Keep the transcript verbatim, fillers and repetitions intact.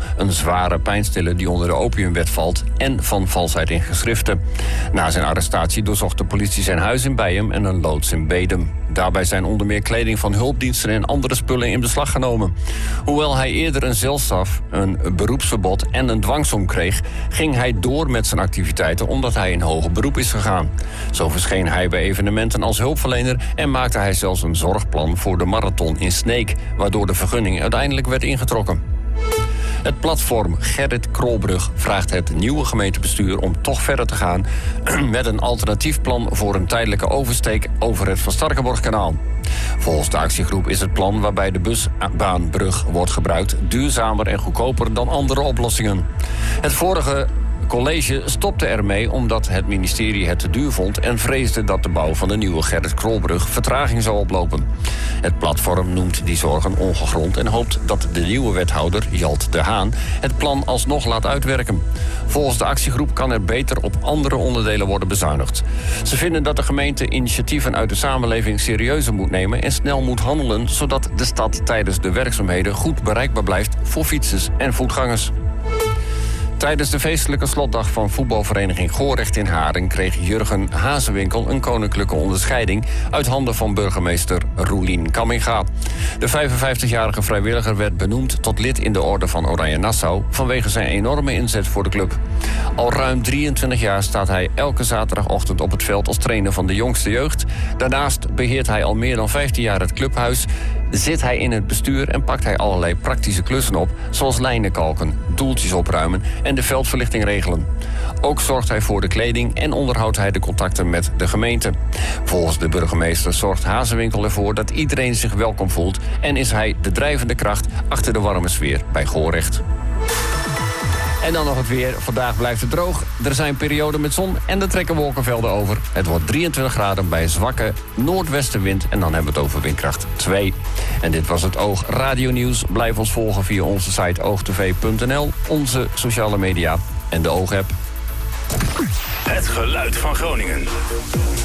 een zware pijnstiller die onder de opiumwet valt, en van valsheid in geschriften. Na zijn arrestatie doorzocht de politie zijn huis in Beijum en een loods in Bedum. Daarbij zijn onder meer kleding van hulpdiensten en andere spullen in beslag genomen. Hoewel hij eerder een celstraf, een beroepsverbod en een dwangsom kreeg, ging hij door met zijn activiteiten omdat hij in hoger beroep is gegaan. Zo verscheen hij bij evenementen als hulpverlener en maakte hij zelfs een zorgplan voor de marathon in Sneek, waardoor de vergunning uiteindelijk werd ingetrokken. Het platform Gerrit Krolbrug vraagt het nieuwe gemeentebestuur om toch verder te gaan met een alternatief plan voor een tijdelijke oversteek over het Van Starkenborghkanaal. Volgens de actiegroep is het plan waarbij de busbaanbrug wordt gebruikt duurzamer en goedkoper dan andere oplossingen. Het vorige college stopte ermee omdat het ministerie het te duur vond en vreesde dat de bouw van de nieuwe Gerrit Krolbrug vertraging zou oplopen. Het platform noemt die zorgen ongegrond en hoopt dat de nieuwe wethouder, Jalt de Haan, het plan alsnog laat uitwerken. Volgens de actiegroep kan er beter op andere onderdelen worden bezuinigd. Ze vinden dat de gemeente initiatieven uit de samenleving serieuzer moet nemen en snel moet handelen, zodat de stad tijdens de werkzaamheden goed bereikbaar blijft voor fietsers en voetgangers. Tijdens de feestelijke slotdag van voetbalvereniging Gorecht in Haren kreeg Jurgen Hazewinkel een koninklijke onderscheiding uit handen van burgemeester Roelien Kamminga. De vijfenvijftigjarige vrijwilliger werd benoemd tot lid in de orde van Oranje Nassau vanwege zijn enorme inzet voor de club. Al ruim drieëntwintig jaar staat hij elke zaterdagochtend op het veld als trainer van de jongste jeugd. Daarnaast beheert hij al meer dan vijftien jaar het clubhuis, zit hij in het bestuur en pakt hij allerlei praktische klussen op, zoals lijnen kalken, doeltjes opruimen en de veldverlichting regelen. Ook zorgt hij voor de kleding en onderhoudt hij de contacten met de gemeente. Volgens de burgemeester zorgt Hazewinkel ervoor dat iedereen zich welkom voelt en is hij de drijvende kracht achter de warme sfeer bij Gorecht. En dan nog het weer. Vandaag blijft het droog. Er zijn perioden met zon en er trekken wolkenvelden over. Het wordt drieëntwintig graden bij zwakke noordwestenwind. En dan hebben we het over windkracht twee. En dit was het Oog Radio Nieuws. Blijf ons volgen via onze site oogtv punt n l, onze sociale media en de Oog-app. Het geluid van Groningen.